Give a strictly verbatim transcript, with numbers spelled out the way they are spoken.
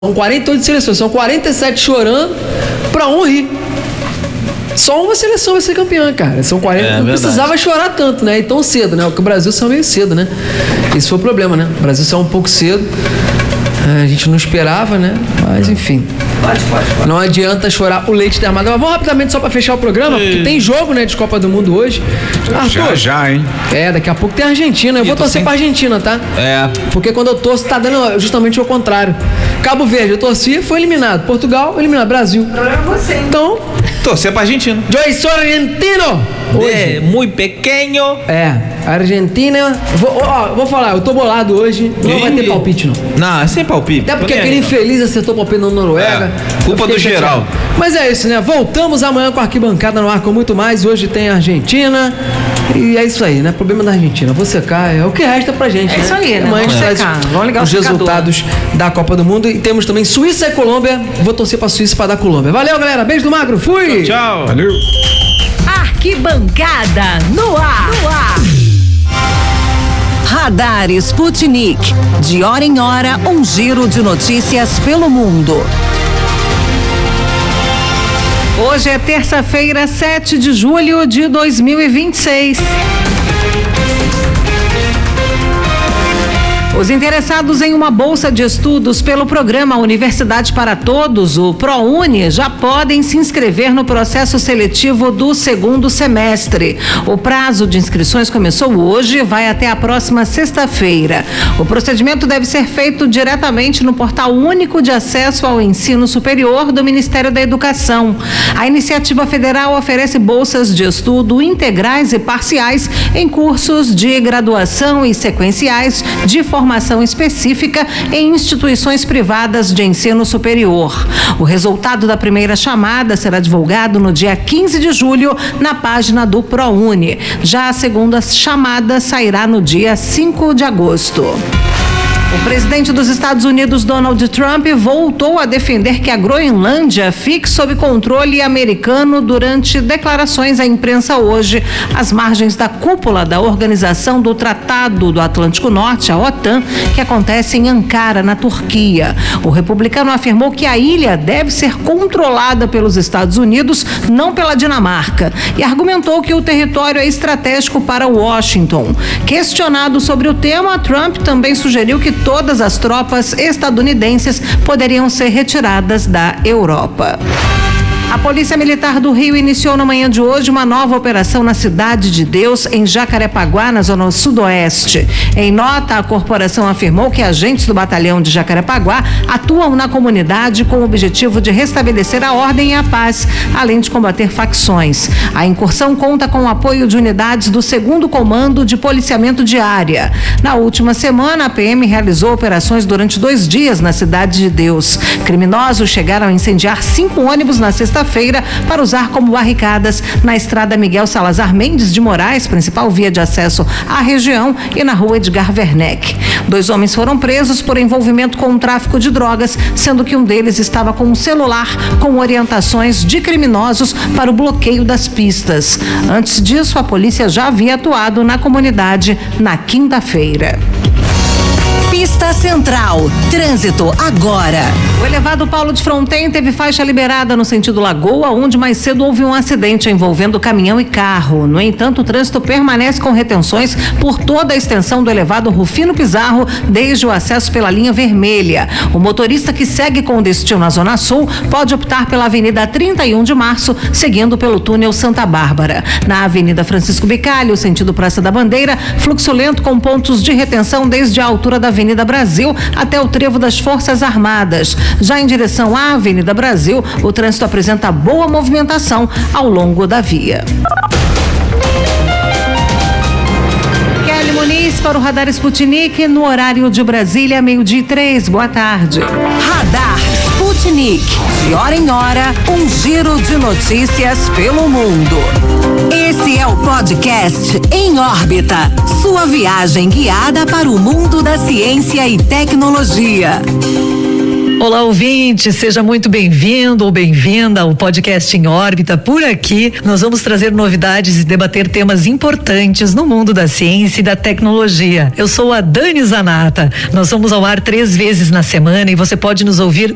São quarenta e oito seleções, são quarenta e sete chorando pra um rir. Só uma seleção vai ser campeã, cara. São quarenta, é, não verdade. Precisava chorar tanto, né? E tão cedo, né? Porque o Brasil saiu meio cedo, né? Esse foi o problema, né? O Brasil saiu um pouco cedo. A gente não esperava, né? Mas enfim. Pode, pode, pode. Não adianta chorar o leite derramado. Mas vamos rapidamente só pra fechar o programa, e... porque tem jogo, né, de Copa do Mundo hoje. Arthur, já, já, hein? É, daqui a pouco tem a Argentina. Eu e vou torcer sem... pra Argentina, tá? É. Porque quando eu torço, tá dando justamente o contrário. Cabo Verde, eu torci, foi eliminado. Portugal, eliminado. Brasil. O problema é você. Então... torcer pra Argentina. Eu sou argentino! Hoje. É, muito pequeno. É, Argentina. Vou, ó, vou falar, eu tô bolado hoje. Não e... vai ter palpite, não. Não, é sem palpite. Até porque aquele infeliz acertou palpite na Noruega. É, culpa do geral. Mas é isso, né? Voltamos amanhã com a Arquibancada no ar com muito mais. Hoje tem a Argentina. E é isso aí, né? Problema da Argentina. Vou secar, é o que resta pra gente. É né? isso aí, né? Amanhã a gente traz Vamos ligar os resultados da Copa do Mundo. E temos também Suíça e Colômbia. Vou torcer pra Suíça pra dar Colômbia. Valeu, galera. Beijo do Magro. Fui! Tchau, tchau. Valeu. Arquibancada no ar. No ar. Radar Sputnik. De hora em hora, um giro de notícias pelo mundo. Hoje é terça-feira, sete de julho de dois mil e vinte e seis. Os interessados em uma bolsa de estudos pelo programa Universidade para Todos, o ProUni, já podem se inscrever no processo seletivo do segundo semestre. O prazo de inscrições começou hoje e vai até a próxima sexta-feira. O procedimento deve ser feito diretamente no Portal Único de Acesso ao Ensino Superior do Ministério da Educação. A iniciativa federal oferece bolsas de estudo integrais e parciais em cursos de graduação e sequenciais de formação formação específica em instituições privadas de ensino superior. O resultado da primeira chamada será divulgado no dia quinze de julho na página do ProUni. Já a segunda chamada sairá no dia cinco de agosto. O presidente dos Estados Unidos, Donald Trump, voltou a defender que a Groenlândia fique sob controle americano durante declarações à imprensa hoje, às margens da cúpula da Organização do Tratado do Atlântico Norte, a OTAN, que acontece em Ankara, na Turquia. O republicano afirmou que a ilha deve ser controlada pelos Estados Unidos, não pela Dinamarca, e argumentou que o território é estratégico para Washington. Questionado sobre o tema, Trump também sugeriu que todas as tropas estadunidenses poderiam ser retiradas da Europa. A Polícia Militar do Rio iniciou na manhã de hoje uma nova operação na Cidade de Deus, em Jacarepaguá, na zona sudoeste. Em nota, a corporação afirmou que agentes do batalhão de Jacarepaguá atuam na comunidade com o objetivo de restabelecer a ordem e a paz, além de combater facções. A incursão conta com o apoio de unidades do segundo Comando de Policiamento de Área. Na última semana, a P M realizou operações durante dois dias na Cidade de Deus. Criminosos chegaram a incendiar cinco ônibus na sexta feira para usar como barricadas na estrada Miguel Salazar Mendes de Moraes, principal via de acesso à região, e na rua Edgar Werneck. Dois homens foram presos por envolvimento com o tráfico de drogas, sendo que um deles estava com um celular com orientações de criminosos para o bloqueio das pistas. Antes disso, a polícia já havia atuado na comunidade na quinta-feira. Pista Central. Trânsito agora. O elevado Paulo de Fronten teve faixa liberada no sentido Lagoa, onde mais cedo houve um acidente envolvendo caminhão e carro. No entanto, o trânsito permanece com retenções por toda a extensão do elevado Rufino Pizarro, desde o acesso pela linha vermelha. O motorista que segue com destino à Zona Sul pode optar pela Avenida trinta e um de março, seguindo pelo túnel Santa Bárbara. Na Avenida Francisco Bicalho, sentido Praça da Bandeira, fluxo lento com pontos de retenção desde a altura da Avenida Avenida Brasil até o trevo das Forças Armadas. Já em direção à Avenida Brasil, o trânsito apresenta boa movimentação ao longo da via. Kelly Muniz para o Radar Sputnik, no horário de Brasília, meio-dia e três. Boa tarde. Radar Sputnik. De hora em hora, um giro de notícias pelo mundo. Esse é o podcast Em Órbita. Sua viagem guiada para o mundo da ciência e tecnologia. Olá, ouvinte, seja muito bem-vindo ou bem-vinda ao podcast Em Órbita. Por aqui, nós vamos trazer novidades e debater temas importantes no mundo da ciência e da tecnologia. Eu sou a Dani Zanata. Nós vamos ao ar três vezes na semana e você pode nos ouvir